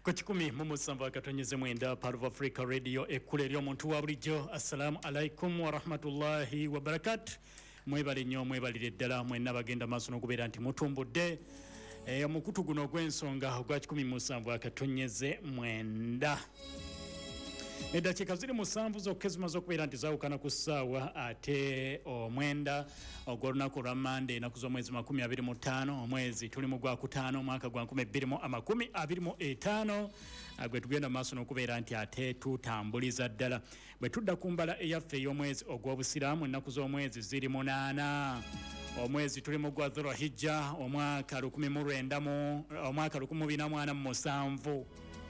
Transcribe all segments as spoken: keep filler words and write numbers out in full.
Kwa kikumi mu musanvu akatonyeze mwenda Part of Africa Radio ekkule ly'omuntu wa bulijjo. Assalamu alaikum wa rahmatullahi wa barakatuh. Mwebale nnyo mwebalire ddala mwenna bagenda maaso n'okubeera nti mutumbudde e, omukutu guno gw'ensonga ogwa kikumi mu musanvu akatonyeze mwenda. Eddakiika ziri musanvu zokka zimaze okubeera nti zaawukana ku ssaawa ate omwenda ogw'olunaku lwa Mande ennaku z'omwezi makumi abiri mu ttaano omwezi tuli mu gwa kutaano omwaka gwa nkumi bbiri mu amakumi abiri mu etaano gwe tugenda maaso n'okubeera nti ate tutambuliza ddala bwe tudda ku mbala eyaffe ey'omwezi ogw'obusiraamu ennaku z'omwezi ziri munaana omwezi tuli mu gwa Dhulhijja omwaka lukumi mu lwenda mu omwaka lukumi bina mu ana mu musanvu.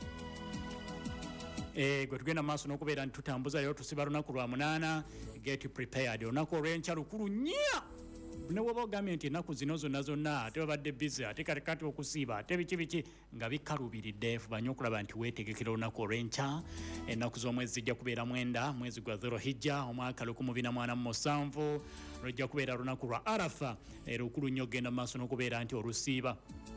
Eh gwe tugenda maaso n'okubeera nti tutambuza lero tusiba lunaku lwa munaana. Get prepared olunaku olw'enkya lukulu nnyo ne bw'oba ogambye nti ennaku zino zonna zonna ate babadde busy ate kati kati okusiiba ate biki biki nga bikalubiridde fuba nnyo okulaba nti weetegekera olunaku olw'enkya. Ennaku z'omwezi zijja kubeera mwenda mwezi gwa Dhulhijja omwaka lukumi bina mu ana mu musanvu lujja kubeera lunaku lwa Arafa era lukulu nnyo ogenda maaso n'okubeera nti olusiiba.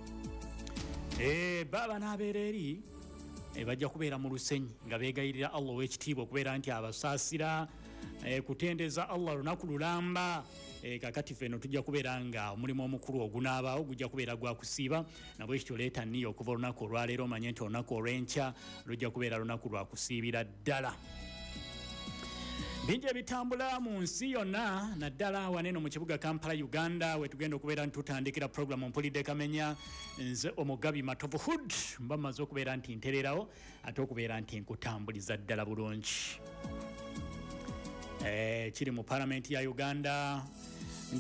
Eh baba n'abeera eri E bajja kubeera mu lusenyi nga beegayirira Allah w'ekitiibwa okubeera nti abasaasira e, kutendeza Allah lunaku lulamba e, kakati feno tujja kubeera nga omulimu omukulu ogunaabaawo gujja kubeera gwa kusiiba nabwe ekityo leeta nniyo okuva olunaku olwaleero omanye nti olunaku olw'enkya lujja kubeera lunaku lwa kusiibira ddala. Bingi ebitambula mu nsi yonna naddala waneno mu kibuga Kampala Uganda we tugenda okubeera nti tutandikira programu mpulidde kamenya nze omugabi Matovu Hood mba mmaze okubeera nti ntererawo ate okubeera nti nkutambuliza ddala bulungi. Eh, kiri mu Parliament ya Uganda